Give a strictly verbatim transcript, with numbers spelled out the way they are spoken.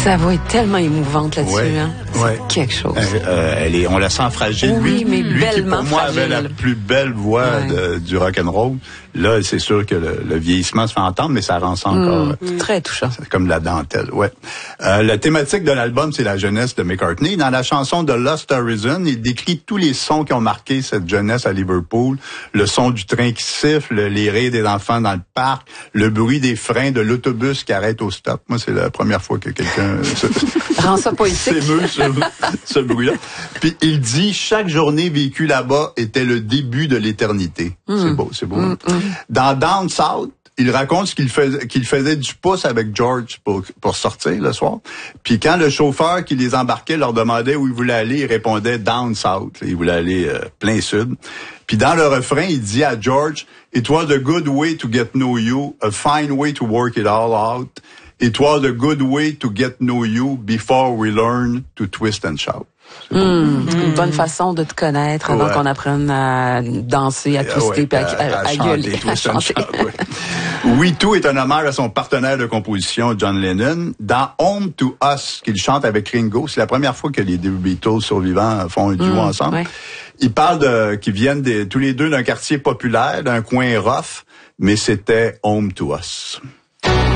Sa voix est tellement émouvante là-dessus. Ouais, hein? C'est ouais. quelque chose. Euh, euh, elle est, on la sent fragile. Oui, lui, mais lui bellement qui pour moi fragile. avait la plus belle voix ouais. de, du rock'n'roll. Là, c'est sûr que le, le vieillissement se fait entendre, mais ça rend ça encore mmh, euh, très touchant. C'est comme de la dentelle. Ouais. Euh, la thématique de l'album, c'est la jeunesse de McCartney. Dans la chanson de Lost Horizon, il décrit tous les sons qui ont marqué cette jeunesse à Liverpool. Le son du train qui siffle, les rires des enfants dans le parc, le bruit des freins de l'autobus qui arrête au stop. Moi, c'est la première fois que quelqu'un se... rend ça poétique. s'émeut ce, ce bruit-là. Puis il dit, chaque journée vécue là-bas était le début de l'éternité. Mmh. C'est beau, c'est beau. Mmh, hein? mmh. Dans Down South, il raconte ce qu'il faisait, qu'il faisait du pouce avec George pour, pour sortir le soir. Puis quand le chauffeur qui les embarquait leur demandait où il voulait aller, il répondait Down South. Il voulait aller euh, plein sud. Puis dans le refrain, il dit à George, It was a good way to get know you, a fine way to work it all out. It was a good way to get know you before we learn to twist and shout. Mmh, mmh. Une bonne façon de te connaître avant ouais. qu'on apprenne à danser, à twister, ouais, puis à, à, à, à chanter, gueuler, à chanter. Ouais. We Too est un hommage à son partenaire de composition, John Lennon. Dans Home to Us, qu'il chante avec Ringo, c'est la première fois que les deux Beatles survivants font un duo mmh, ensemble. Ouais. Ils parlent de, qu'ils viennent des, tous les deux d'un quartier populaire, d'un coin rough, mais c'était Home to Us.